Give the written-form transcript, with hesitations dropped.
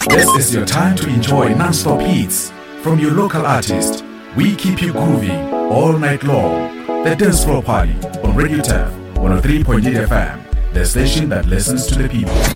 This is your time to enjoy non-stop hits from your local artist. We keep you grooving all night long. The Dance Floor Party on Radio Tef 103.8 FM, the station that listens to the people.